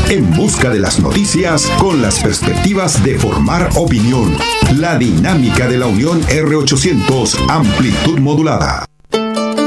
En busca de las noticias con las perspectivas de formar opinión. La dinámica de la Unión R800, amplitud modulada.